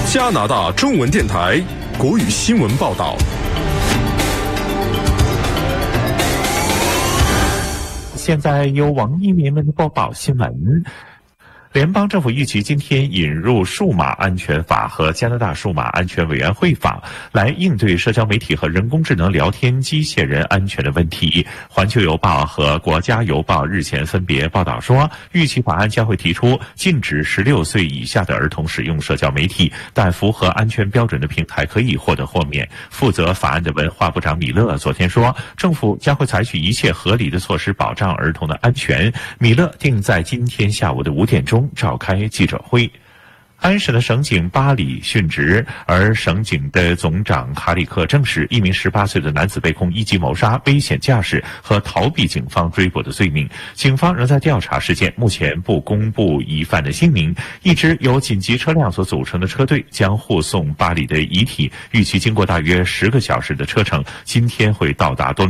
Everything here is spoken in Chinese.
加拿大中文电台国语新闻报道。 现在由王一鸣为您播报新闻。联邦政府预期今天引入数码安全法和加拿大数码安全委员会法，来应对社交媒体和人工智能聊天机械人安全的问题。环球邮报和国家邮报日前分别报道说，预期法案将会提出禁止16岁以下的儿童使用社交媒体，但符合安全标准的平台可以获得豁免。负责法案的文化部长米勒昨天说，政府将会采取一切合理的措施保障儿童的安全。米勒定在今天下午的5点钟召开记者会。安省的省警巴里殉职，而省警的总长卡里克证实，一名18岁的男子被控1级谋杀、危险驾驶和逃避警方追捕的罪名。警方仍在调查事件，目前不公布疑犯的姓名。一支由紧急车辆所组成的车队将护送巴里的遗体，预期经过大约10个小时的车程，今天会到达多